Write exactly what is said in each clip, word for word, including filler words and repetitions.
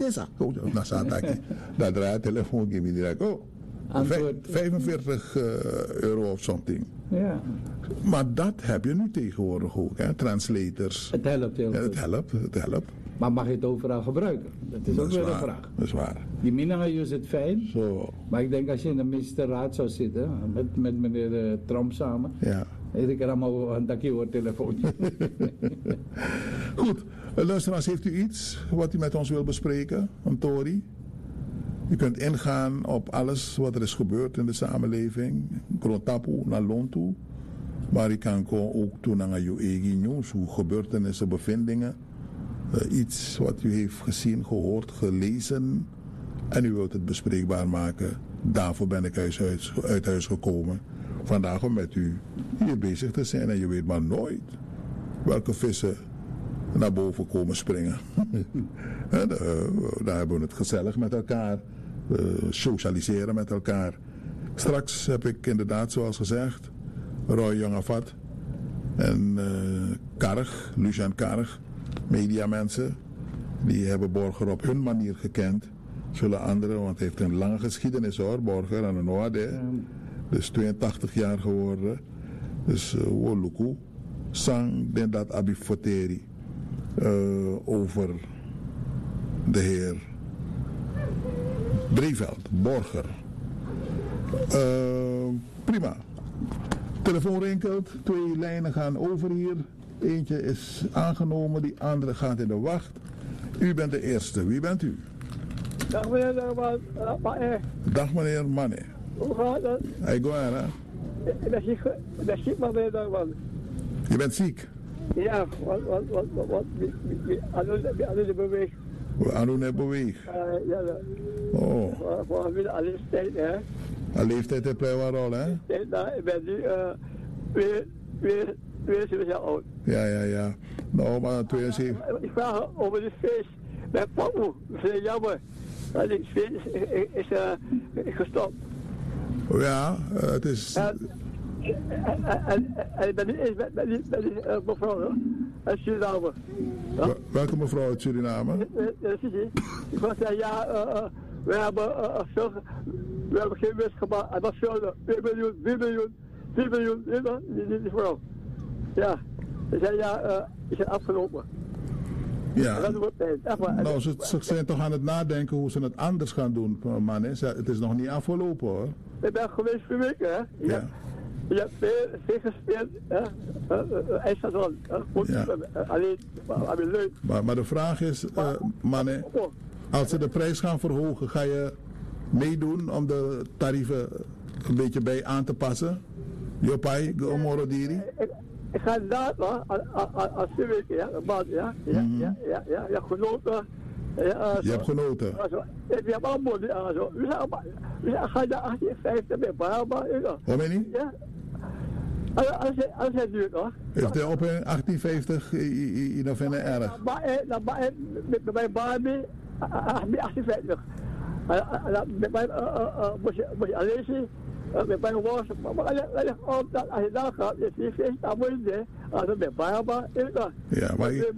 Nesa. Na Sataki. Dat draait de telefoon, geef je direct. Oh, vijfenveertig euro of something. Ja. Maar dat heb je nu tegenwoordig ook, hè? Translators. Het helpt heel ja, goed. Het helpt, het helpt. Maar mag je het overal gebruiken? Dat is Dat ook is weer een waar, vraag. dat is waar. Die Minanga is het fijn. Zo. Maar ik denk als je in de ministerraad zou zitten, met, met meneer uh, Trump samen. Ja. Ik kan allemaal een dakje hoor telefoontje. Goed, luisteraars, heeft u iets wat u met ons wil bespreken, Tori? U kunt ingaan op alles wat er is gebeurd in de samenleving. Krotapu naar Lontu. Maar u kan ook toe naar uw eigen nieuws, hoe gebeurtenissen, bevindingen. Uh, iets wat u heeft gezien, gehoord, gelezen. En u wilt het bespreekbaar maken. Daarvoor ben ik uit huis, uit huis gekomen. Vandaag om met u hier bezig te zijn. En je weet maar nooit welke vissen naar boven komen springen. en, uh, daar hebben we het gezellig met elkaar. Uh, socialiseren met elkaar. Straks heb ik inderdaad, zoals gezegd, Roy Jongevat en uh, Karg, Lucian Karg, mediamensen. Die hebben Borger op hun manier gekend. Zullen anderen, want het heeft een lange geschiedenis hoor, Borger aan de Noorde. Dus tweeëntachtig jaar geworden. Dus uh, Woluku. Sang den dat abi foteri. Uh, over de heer Breveld, Borger. Uh, prima. Telefoon rinkelt, twee lijnen gaan over hier. Eentje is aangenomen, die andere gaat in de wacht. U bent de eerste. Wie bent u? Dag meneer Norman. Dag meneer Manne. Hoe gaat het? Hey, go ahead, hè? Ik ben ziek, ik ben ziek maar meneer Norman. Je bent ziek? Ja, wat, wat, wat, wat, wat, aan de beweeg. Aan de beweeg? Uh, ja, oh. Voor, voor mijn leeftijd, hè. Een leeftijd heeft wel een rol, hè? Nou, ik ben nu uh, weer, weer, weer zeven jaar oud. Ja, ja, ja. Nou, maar tweeënzeventig. Uh, ik vraag over de feest bij Papu. Dat is jammer. Dat is, is, is, is, uh, is gestopt. Ja, uh, het is... En, en, en, en ik ben niet eens met, met, met, met die uh, mevrouw uit Suriname. Ja? Welke mevrouw uit Suriname? Ja, zie je. Ik was zeggen, ja, uh, uh, we hebben uh, veel, we hebben geen winst gemaakt. Het was veel, twee miljoen, drie miljoen, vier miljoen, die, die, die vrouw. Ja, ze zei ja, uh, is het afgelopen. Ja. Dat wordt pijn. Echt waar. Nou, ze, ze zijn toch aan het nadenken hoe ze het anders gaan doen, man. Hè? Het is nog niet afgelopen, hoor. Ik ben geweest vier weken, hè. Ja. Ja. Je hebt veel, veel gespeeld, hè. Hij staat al, ja. alleen, alleen leuk. Maar, maar de vraag is, uh, man, als ze de prijs gaan verhogen, ga je meedoen om de tarieven een beetje bij aan te passen? Jopai, Gomoro Diri? Ik ga inderdaad, als vier weken, ja, een maand, ja. Ja, mm-hmm. ja, ja, ja, ja, genoten. Ja, je hebt genoten? Je hebt allemaal, zo. We gaan naar achttien vijftig met Bahama, hoe meen je? Ja. Als hij duurt, hoor. Heeft hij op in achttien vijftig in de vinden erg? Maar met mijn Bahama, achttien vijftig. Met mijn, moet je alleen zien. Met mijn was, maar als je daar gaat, is die feest aan moeite. Als het met Bahama, ja, maar je...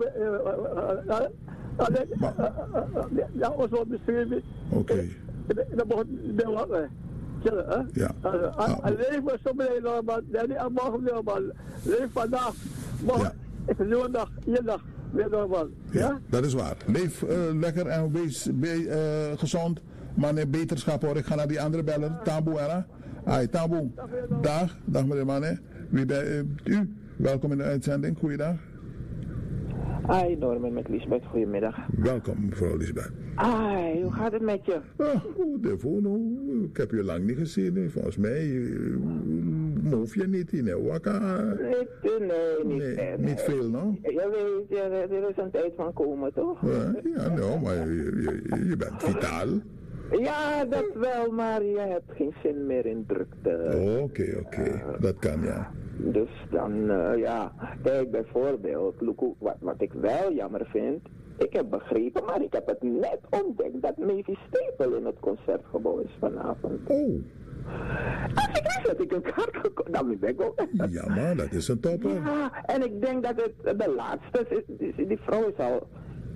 Ja, was wat beschreven. Oké. Dat mocht niet wat, hè. Ja. Alleen maar sommige normaal, niet allemaal normaal. Leef vandaag, morgen, ik een nieuwe dag, iedere dag weer normaal. Ja, dat is waar. Leef uh, lekker en wees be, uh, gezond, maar neem beterschap hoor. Ik ga naar die andere beller, Taboe era. Ai, Taboe. Dag, dag meneer Manne. Wie ben uh, u? Welkom in de uitzending. Goeiedag. Hi Norman met Lisbeth, goedemiddag. Welkom mevrouw Lisbeth. Hi, hoe gaat het met je? Ah, goed, ik heb je lang niet gezien. Volgens mij move je niet in Waka. Nee, nee, niet, nee, nee, niet veel, no? Je weet, er is een tijd van komen, toch? Ja, ja nou, maar je, je, je bent vitaal. Ja, dat wel, maar je hebt geen zin meer in drukte. Oké, okay, oké. Okay. Uh, dat kan, ja. Dus dan, uh, ja, kijk bijvoorbeeld, wat, wat ik wel jammer vind, ik heb begrepen, maar ik heb het net ontdekt dat Mavis Stapel in het concertgebouw is vanavond. Oh. Als ik wist dat ik een kaart gekocht, dan ben ik ook. Ja, maar dat is een topper. Ja, en ik denk dat het de laatste is, die, die vrouw is al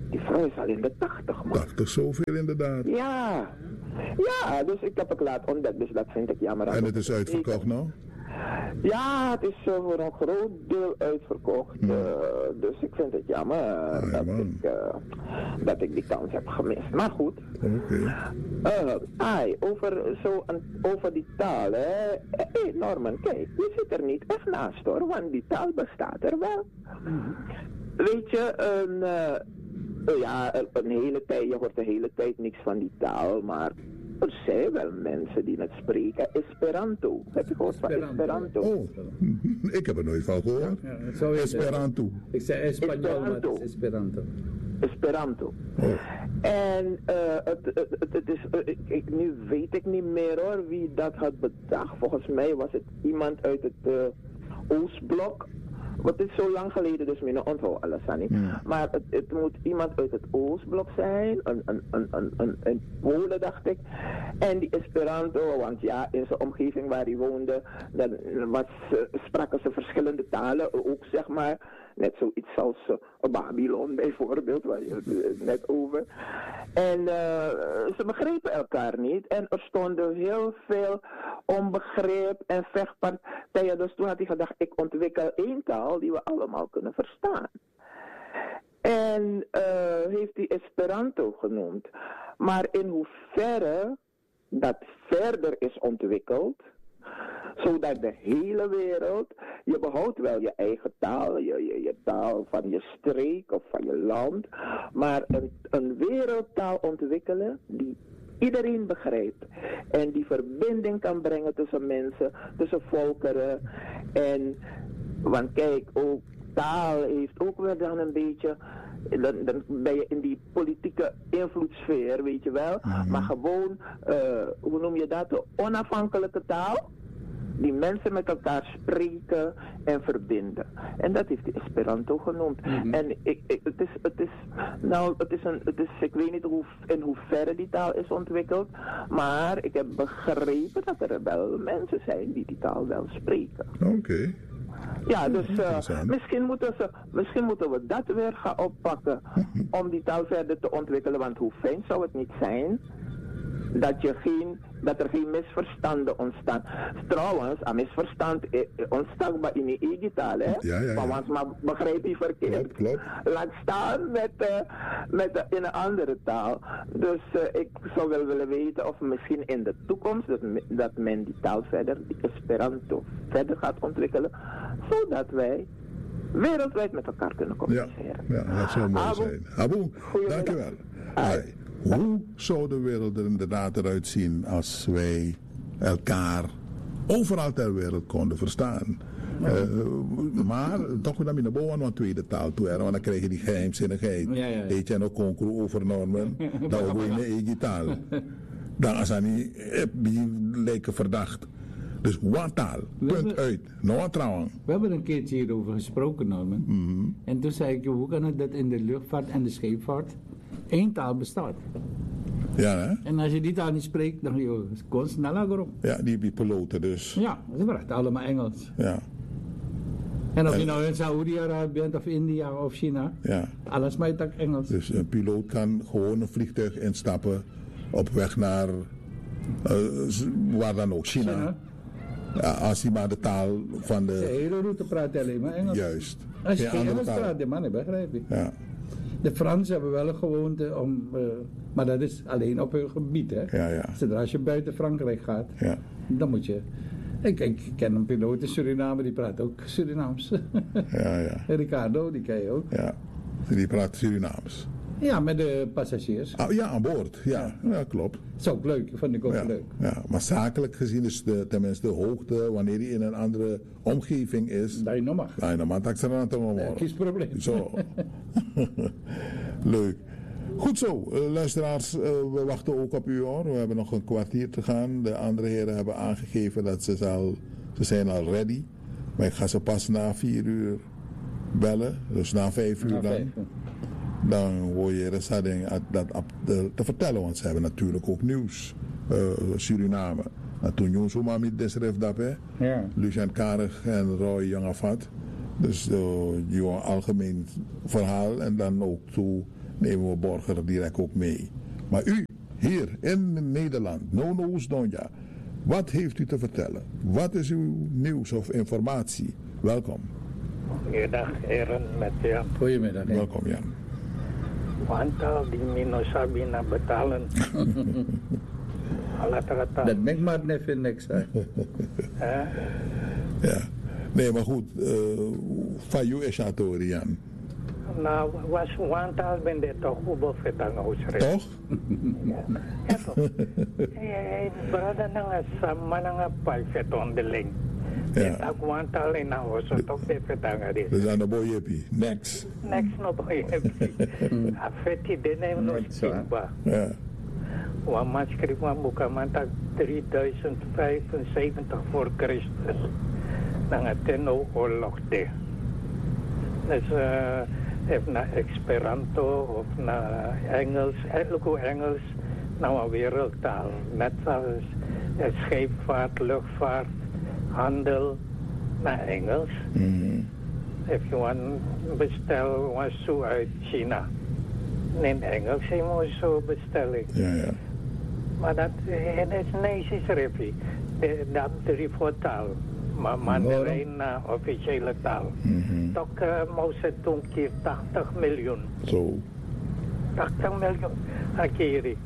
Die vrouw is al in de tachtig, man. tachtig, zoveel inderdaad. Ja. Ja, dus ik heb het laten ontdekt, dus dat vind ik jammer. En het is uitverkocht nou? Ja, het is uh, voor een groot deel uitverkocht. Hmm. Uh, dus ik vind het jammer uh, Ah, dat, man. ik, uh, dat ik die kans heb gemist. Maar goed. Oké. Okay. Uh, ai, over, zo een, over die taal, hè. Hé, hey, Norman, kijk, je zit er niet echt naast, hoor. Want die taal bestaat er wel. Mm-hmm. Weet je, een... Uh, ja, een hele tijd, je hoort de hele tijd niks van die taal, maar er zijn wel mensen die het spreken. Esperanto. Heb je gehoord van Esperanto? Oh, ik heb er nooit van gehoord. Ja, zo is Esperanto. Het. Ik zei Espanol, maar het is Esperanto. Esperanto. Oh. En uh, het, het, het, het is, uh, ik, ik, nu weet ik niet meer hoor wie dat had bedacht. Volgens mij was het iemand uit het uh, Oostblok. Want het is zo lang geleden, dus mijn onthoud alles aan niet. Hmm. Maar het, het moet iemand uit het Oostblok zijn, een, een, een, een, een, een Polen dacht ik. En die Esperanto, want ja, in zijn omgeving waar hij woonde, dan was, uh, spraken ze verschillende talen, ook zeg maar. Net zoiets als uh, Babylon bijvoorbeeld, waar je het uh, net over. En uh, ze begrepen elkaar niet. En er stonden heel veel onbegrip en vechtpartijen. Dus toen had hij gedacht, ik ontwikkel één taal die we allemaal kunnen verstaan. En uh, heeft hij Esperanto genoemd. Maar in hoeverre dat verder is ontwikkeld, zodat de hele wereld, je behoudt wel je eigen taal, je, je, je taal van je streek of van je land, maar een, een wereldtaal ontwikkelen die iedereen begrijpt en die verbinding kan brengen tussen mensen, tussen volkeren. En, want kijk, ook taal heeft ook weer dan een beetje, dan, dan ben je in die politieke invloedssfeer, weet je wel, mm-hmm. maar gewoon, uh, hoe noem je dat, de onafhankelijke taal, die mensen met elkaar spreken en verbinden. En dat heeft hij Esperanto genoemd. Mm-hmm. En ik, ik, het is, het is, nou, het is een, het is, ik weet niet hoe, in hoeverre die taal is ontwikkeld, maar ik heb begrepen dat er wel mensen zijn die die taal wel spreken. Oké. Okay. Ja, dus uh, misschien, moeten ze, misschien moeten we dat weer gaan oppakken om die taal verder te ontwikkelen, want hoe fijn zou het niet zijn dat, je geen, dat er geen misverstanden ontstaan. Trouwens, een misverstand ontstaat bij in je eigen taal, hè? Ja, ja, ja. Want maar begrijp je verkeerd. Klopt, klopt. Laat staan met, uh, met uh, in een andere taal. Dus uh, ik zou wel willen weten of misschien in de toekomst dat, dat men die taal verder, die Esperanto, verder gaat ontwikkelen, zodat wij wereldwijd met elkaar kunnen communiceren. Ja, ja, dat zou mooi Abu, zijn. Abu, dankjewel. Hey, hoe zou de wereld er inderdaad eruit zien als wij elkaar overal ter wereld konden verstaan? Ja. Uh, maar toch weer naar boven een tweede taal toe, want dan krijg je die geheimzinnigheid. Ja, ja. Weet je nog conclu over normen? Dan hoor je in eigen taal. Dan is dat niet, die lijken verdacht. Dus wat taal, punt hebben, uit, no trouwens. We hebben een keertje hierover gesproken, Norman. Mm-hmm. En toen zei ik, hoe kan het dat in de luchtvaart en de scheepvaart één taal bestaat? Ja, hè? En als je die taal niet spreekt, dan je gewoon sneller erop. Ja, die, die piloten dus. Ja, ze praten allemaal Engels. Ja. En of en, je nou in Saoedi-Arabië bent, of India, of China, ja. alles spreekt ook Engels. Dus een piloot kan gewoon een vliegtuig instappen op weg naar, uh, waar dan ook, China. China. Ja, als hij maar de taal van de... De hele route praat alleen maar Engels. Juist. Als je geen Engels praat, de mannen begrijp je. Ja. De Fransen hebben wel een gewoonte om... Uh, maar dat is alleen op hun gebied, hè. Ja, ja. Zodra als je buiten Frankrijk gaat, ja. dan moet je... Ik, ik ken een piloot in Suriname, die praat ook Surinaams. Ja, ja. Ricardo, die ken je ook. Ja, die praat Surinaams. Ja, met de passagiers. Ah, ja, aan boord. Ja, ja. ja klopt. Dat is ook leuk, vond ik ook ja, leuk. Ja, maar zakelijk gezien is de, tenminste de hoogte, wanneer hij in een andere omgeving is. Dat je nog mag. Dat je nog mag, dat is er nog maar. Geen probleem. Zo. Leuk. Goed zo, uh, luisteraars, uh, we wachten ook op u hoor. We hebben nog een kwartier te gaan. De andere heren hebben aangegeven dat ze, al, ze zijn al ready. Maar ik ga ze pas na vier uur bellen. Dus na vijf uur na dan. Vijf. Dan hoor je Resading dat te vertellen, want ze hebben natuurlijk ook nieuws. Uh, Suriname. Toen jongens hoe maar met desref dat hè. Ja. Lucien Karig en Roy Jongafat. Dus uh, die algemeen verhaal en dan ook toe nemen we Borger direct ook mee. Maar u, hier in Nederland, Nono Oesdonja, wat heeft u te vertellen? Wat is uw nieuws of informatie? Welkom. Goeiedag, heren, met Jan. Goedemiddag. hè. Welkom, Jan. Wantal di Minosabi na betalan. Alat rata. Dat maakt maar net veel niks uit. Eh? Ja. Nee, maar goed, uh, van u is het hoor, Jan. Nou, was wantal ben de toch goed bofetang ausre. Toch? Ja, toch. Eh, berada na sama na pulpit on the link. Ja. Ja. Ak wantal in na oso toch de fetang adi. We zijn de boyepi. Next. Next no boy. Afeti de ne no Right, so, skimba. Ja. Wa maatschrift van Bukamanta drieduizend vijfenzeventig voor Christus. Nang Tenno oorlog de. Dus uh, even naar Esperanto of naar Engels, eigenlijk ook Engels, nou een wereldtaal. Net zoals uh, scheepvaart, luchtvaart, handel, naar Engels. Mm. If you want bestel was zo uit China. In Engels is mooi zo bestelling. Ja, ja. Maar dat het is Nederlands schriftje. Dat drie voor taal. Maar Mandarijn na officiële taal. Mhm. Toch uh, moest het toen keer tachtig miljoen. Zo. tachtig miljoen. Akiri.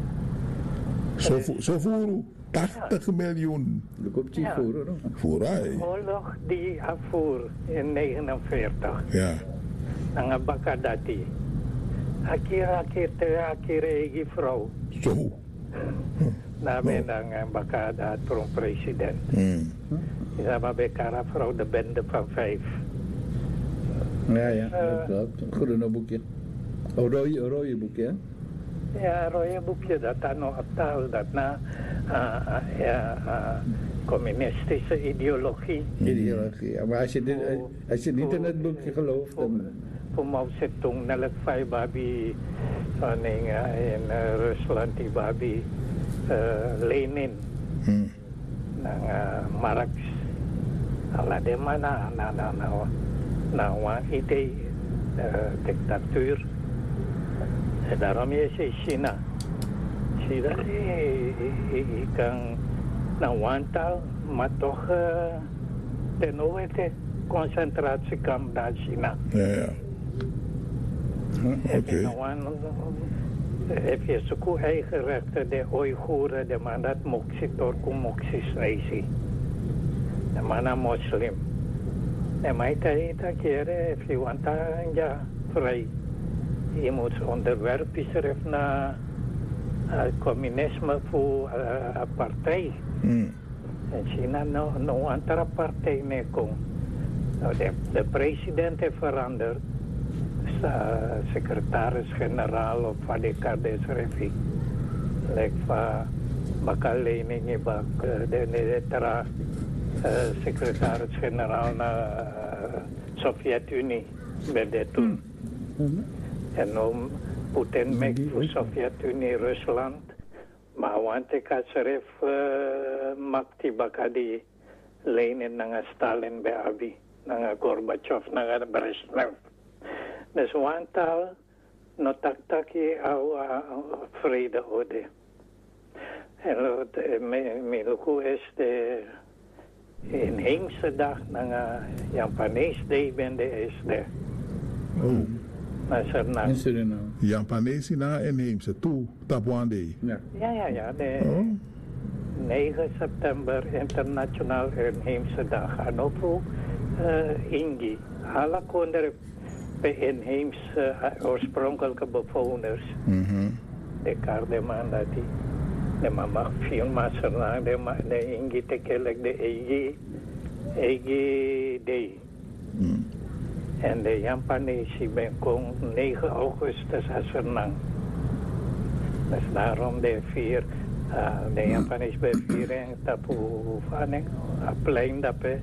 Zo, vo- zo voeren. tachtig miljoen. Dat komt je Ja. voor hoor. Vooruit. Oorlog die afvoer in negenenveertig. Ja. Nang Bakadati. Akira akira akira egi vrouw. Zo. Namin ang uh, Bakada toen president. Mm. Isama Bekara vrouw de bende van vijf. Ja, ja. Eh. Dat klopt. Goed een boekje. Een rode, een rode boekje. hè? Ja, rode boekje dat ano taal dat na uh, uh, ja, uh, communistische ideologie. Ideologie. Ja, maar als je, dit, als je niet in het boekje gelooft, dan... Voor Mao Zedong nalag vijf babi van in, uh, in uh, Rusland die babi uh, Lenin Mm. ng uh, Marx. Ala de mana na na na na wan idee uh, dictatuur. En daarom is het China. China kan nou wantal, maar toch uh, ten ooit concentratiekamp naar China. Ja, ja. Oké. Okay. Heb je zo'n eigen rechten, de Oeigoeren, de man dat moksi, torku moksi snijsi. De man moslim. En mij te keren, if je want ja, vrij. Je moet onderwerpen zich naar uh, communisme voor uh, een partij. Mm. En China no, no andere partij mee kon. Nou, de, de president heeft veranderd. Uh, secretaris-generaal of van de Kardesrevi. Like van Bakalening, bak de netra secretaris-generaal naar uh, Sovjet-Unie bij de toen. Mm-hmm. En om Putin met voor Sovjet-Unie, Rusland. Maar want ik had schreef uh, makti bakadi Lenin naar Stalin bij Abi, naar Gorbachev, naar Brezhnev. Dus wantal no taktaki au vrede ode. En Miluku is de inheemse dag naar Japanees day bende is de. Oh. Maar ze In Suriname. Japanese na inheemse. Toe, Tapuande. Ja. ja, ja, ja. De Oh. negen september internationaal inheemse dag. En ook voor uh, Ingi. Alle konden bij inheemse uh, oorspronkelijke bewoners. Mm-hmm. De Kardeman dat die. De mama firma serna de ma de Ingi tekelek de Egi Egi day. Mm. En de Japanese ben kon negen augustus als vernang. Dus daarom de vier, uh, de Japanese bij vier en tapu van een plein dat pe.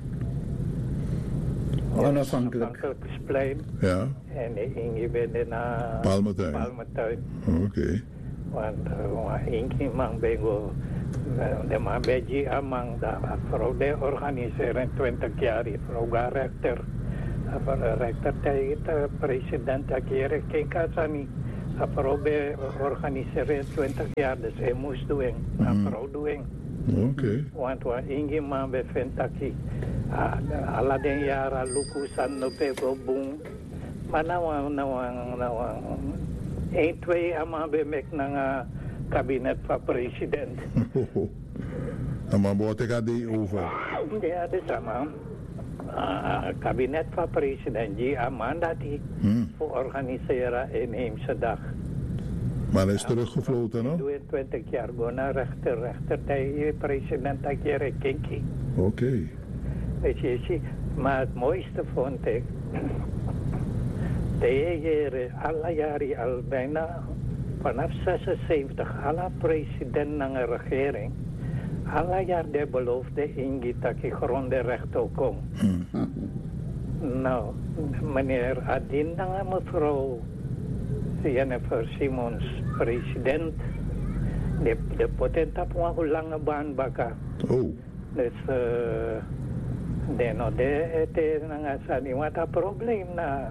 Onafhankelijkheidsplein. Ja. En de Ingi ben de na Palmetuin. Palmetuin. Oké. Okay. Want uh, Ingi man ben go de man beji amang daar vrouw de organiseren twintig jaar vrouw ga rechter. Van de rechter tegen de president dat keer geen kasani Aprobe organiseren twintig jaar, dus hij moest doen. Apro doen. Oké. Okay. Want we ingi man bevindt dat alla den jaren luku san no pego boom. Maar nou nou nou één twee ama be mek na kabinet van president. Maar wat ik had die over? Ja, dat is sama. Kabinet van president die amanda die voor organiseren inheemse dag. Maar hij is teruggefloten, no? tweeëntwintig jaar, go naar rechter, rechter, de president dat je kinky. Oké. Okay. Weet je, maar het mooiste vond ik, de jaren, alle jaren al bijna, vanaf zesenzeventig, alle president en de regering, alle jaar de belofte ingiet dat je grondrechten komt. Hmm. Nou, meneer Adin en mevrouw Jennifer Simons, president, de, de potent op een lange baan bakken. Oh. Dus, uh, de no de te nangasani wat een probleem na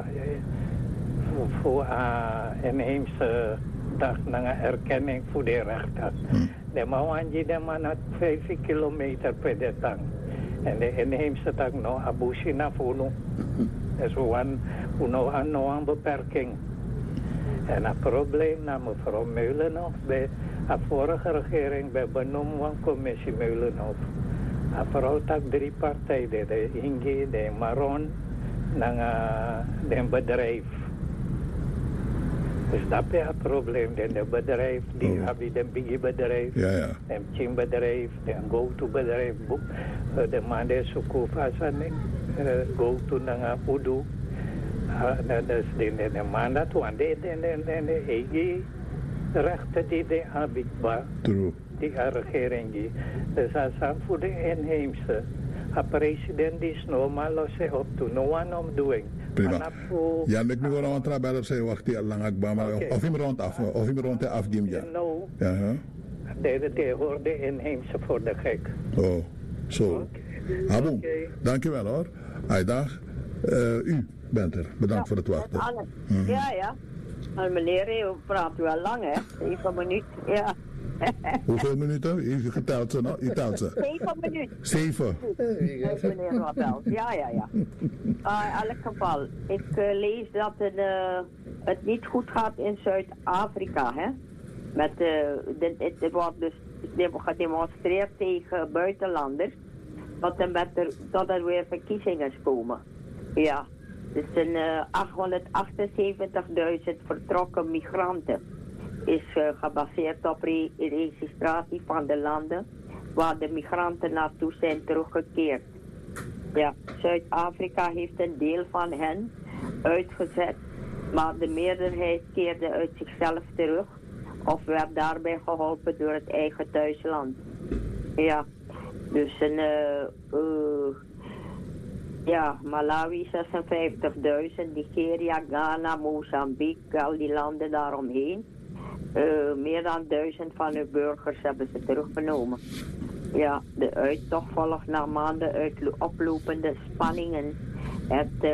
voor een inheemse dag na erkenning voor de rechten. De mawanji de man had vijf kilometer per de tang. En de inheemse dag no abusi na funo. Dus wan uno aan no aan beperking. En een probleem na mevrouw Meulenhof bij de vorige regering bij benoemd van commissie Meulenhof. A vrouw tak drie partijen, de Ingi, de Maron, en de bedrijf. Dus dat is het probleem. De bedrijf, die oh. hebben de biggie bedrijf, ja, ja. de Chin bedrijf, de go-to bedrijf, de man de Sukufa zijn, go-to naar Udu. Dus de man dat want de de Egi rechten die de habitbaar. True. Die regering die. Dus als voor de inheemse, de president is normaal losse op to no one om doing. Prima. Ja, ik nu gewoon aan het bellen zijn wacht die lang akbaar, maar of hem rond af, of hem rond de afgim ja. No. Ja. De de hoort de inheemse voor de gek. Oh, zo. Haboe. Okay. Dankjewel hoor. Hij dag. Uh, u bent er. Bedankt ja, voor het wachten. Mm-hmm. Ja, ja. Maar meneer, u praat wel lang hè? Even minuut. Ja. Hoeveel minuten? U geteld ze, no? U telt ze. Zeven minuten. Zeven. Meneer Rotterdam. Ja, ja, ja. Uh, in elk geval, ik uh, lees dat het, uh, het niet goed gaat in Zuid-Afrika, hè. Met, uh, dit, dit wordt dus gedemonstreerd tegen buitenlanders, dat er, met er, dat er weer verkiezingen komen. Ja. Dus een uh, achthonderdachtenzeventigduizend vertrokken migranten is uh, gebaseerd op re- registratie van de landen waar de migranten naartoe zijn teruggekeerd. Ja, Zuid-Afrika heeft een deel van hen uitgezet, maar de meerderheid keerde uit zichzelf terug of werd daarbij geholpen door het eigen thuisland. Ja, dus een uh, uh, ja, Malawi zesenvijftigduizend, Nigeria, Ghana, Mozambique, al die landen daaromheen. Uh, meer dan duizend van hun burgers hebben ze teruggenomen. Ja, de uittocht volgt na maanden uit oplopende spanningen. Het uh,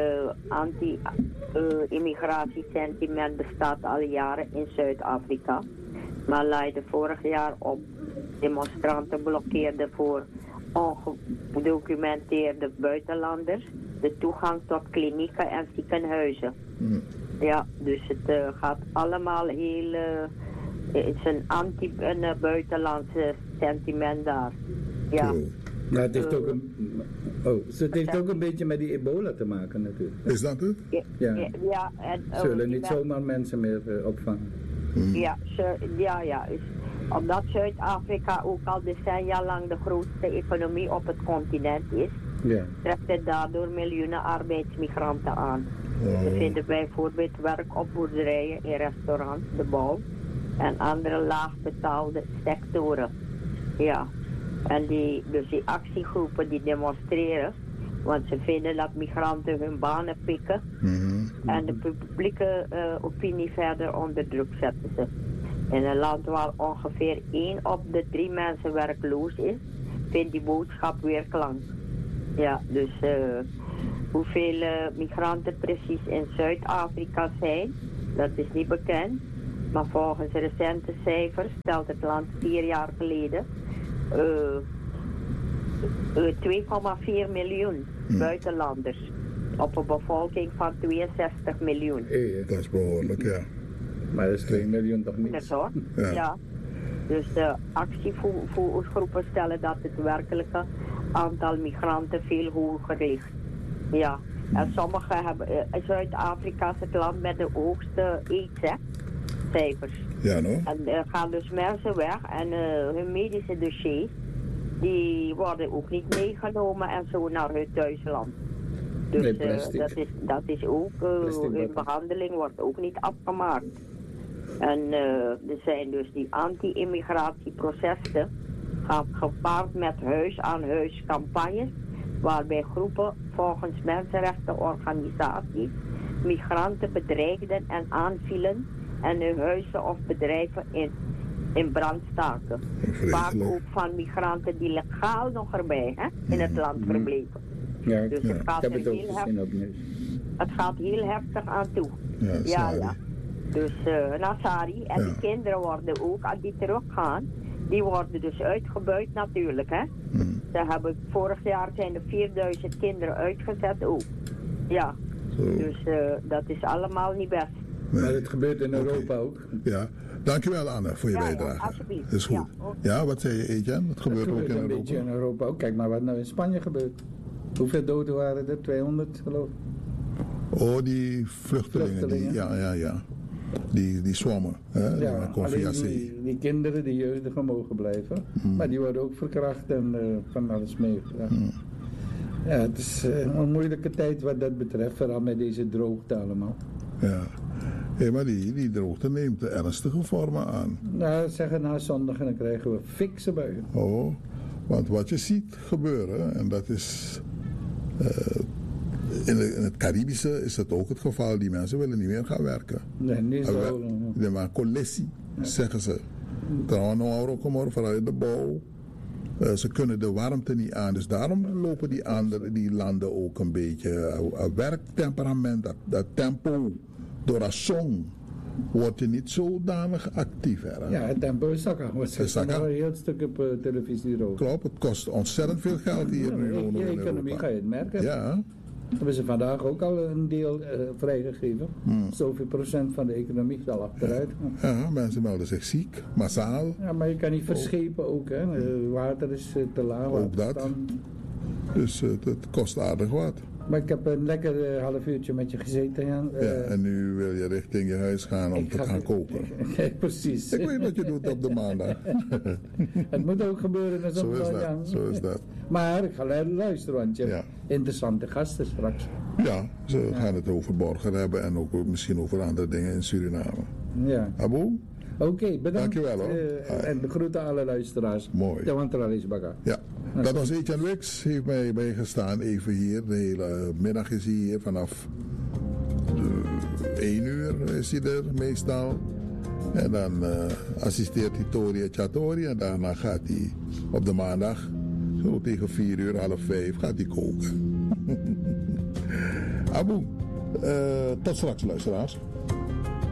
anti-immigratiesentiment uh, bestaat al jaren in Zuid-Afrika, maar leidde vorig jaar op. Demonstranten blokkeerden voor ongedocumenteerde buitenlanders de toegang tot klinieken en ziekenhuizen. Mm. Ja, dus het uh, gaat allemaal heel... Uh, het is een anti-buitenlandse sentiment daar. Ja. Oh. Ja, het heeft, uh, ook, een, oh, het heeft ook een beetje met die ebola te maken natuurlijk. Is dat het? Ja. ja. ja en, uh, Zullen niet zomaar mensen meer uh, opvangen. Mm. Ja, ze, ja, ja. Is, omdat Zuid-Afrika ook al decennia lang de grootste economie op het continent is, ja. trekt het daardoor miljoenen arbeidsmigranten aan. Oh. Ze vinden bijvoorbeeld werk op boerderijen, in restaurants, de bouw en andere laagbetaalde sectoren. Ja, en die, dus die actiegroepen die demonstreren, want ze vinden dat migranten hun banen pikken mm-hmm. en de publieke uh, opinie verder onder druk zetten ze. In een land waar ongeveer één op de drie mensen werkloos is, vindt die boodschap weer klank. Ja, dus uh, hoeveel uh, migranten precies in Zuid-Afrika zijn, Dat is niet bekend. Maar volgens recente cijfers stelt het land vier jaar geleden uh, uh, twee komma vier miljoen Hmm. buitenlanders op een bevolking van tweeënzestig miljoen. Eh, Dat is behoorlijk, ja. maar dat is twee miljoen toch Dat niet? hoor. Ja. Ja. Dus de actievoergroepen stellen dat het werkelijke aantal migranten veel hoger ligt. Ja. En sommigen hebben, uh, Zuid-Afrika is het land met de hoogste aids, hè, cijfers. Ja, no? En er gaan dus mensen weg en uh, hun medische dossiers, die worden ook niet meegenomen en zo naar hun thuisland. Dus Nee, uh, plastic. dat, is, dat is ook, uh, Plastic hun bakken. behandeling wordt ook niet afgemaakt. En uh, er zijn dus die anti-immigratieprocessen gaan gepaard met huis-aan-huis campagnes, waarbij groepen volgens mensenrechtenorganisaties migranten bedreigden en aanvielen en hun huizen of bedrijven in, in brand staken. Vaak ook van migranten die legaal nog erbij hè, in het land verbleven. Ja, Dus ik het gaat heb er het ook heel gezien heftig, op nieuws. het gaat heel heftig aan toe. Ja, Ja, sorry. ja. Dus uh, Nasari en Ja. die kinderen worden ook, als die teruggaan, die worden dus uitgebuit natuurlijk. Hè? Hmm. Ze hebben, vorig jaar zijn er vierduizend kinderen uitgezet ook. Ja, Zo. dus uh, dat is allemaal niet best. Nee. Maar het gebeurt in Europa ook. Ja, dankjewel Anne voor je Ja, ja, bijdrage. alsjeblieft. Is goed. Ja, oké. Ja, wat zei je, Etienne? Wat Het gebeurt ook gebeurt in een Europa? beetje in Europa ook. Kijk maar wat nou in Spanje gebeurt. Hoeveel doden waren er? tweehonderd geloof ik. Oh, die vluchtelingen. Vluchtelingen. Die, ja, ja, ja. Die, die zwommen. Hè? Ja, Die komen via alleen zee. die, die kinderen, die jeugdigen mogen blijven. Hmm. Maar die worden ook verkracht en uh, van alles meegedaan. Hmm. Ja, het is uh, een moeilijke tijd wat dat betreft. Vooral met deze droogte allemaal. Ja. Hey, maar die, die droogte neemt de ernstige vormen aan. Nou, zeggen na zondag en dan krijgen we fikse buien. Oh, want wat je ziet gebeuren, en dat is... Uh, in, de, in het Caribische is dat ook het geval. Die mensen willen niet meer gaan werken. Nee, niet zo. Ah, De maar collectie, zeggen ze. Trouwens, nou ook maar vooral in de bouw. Uh, ze kunnen de warmte niet aan. Dus daarom lopen die, andere, die landen ook een beetje uh, werktemperament, dat, dat tempo door een song wordt je niet zodanig actief. Hè? Ja, het tempo is zakken. We Is zetten zakken. nog een heel stuk op uh, televisie erover. Klopt, het kost ontzettend veel geld hier Ja, nu. in in je economie Europa. ga je het merken. Ja, Hebben ze vandaag ook al een deel uh, vrijgegeven. Hmm. Zoveel procent van de economie zal achteruit. ja, mensen melden zich ziek, massaal. Ja, maar je kan niet verschepen ook. Hè. Uh, water is uh, te laag. Ook dat. waterstand. Dus uh, het, het kost aardig wat. Maar ik heb een lekker uh, half uurtje met je gezeten, Jan. Uh, Ja, en nu wil je richting je huis gaan om ik te ga- gaan koken. Precies. Ik weet wat je doet op de maandag. Het moet ook gebeuren. Zo is dat, Jan. zo is dat. Maar ik ga lu- luisteren, want je hebt Ja. interessante gasten straks. Ja, ze gaan het over Borger hebben en ook misschien over andere dingen in Suriname. Ja. Abu? Oké, okay, bedankt. Dankjewel, hoor. Uh, Ah. en de groeten aan alle luisteraars. Mooi. Ja, want er al is baga. Ja, dat was Etienne Wicks, heeft mij bijgestaan even hier. De hele middag is hij hier, vanaf één uur is hij er meestal. En dan uh, assisteert hij Tori Chatori en daarna gaat hij op de maandag, zo tegen vier uur, half vijf, gaat hij koken. Abu, uh, tot straks luisteraars.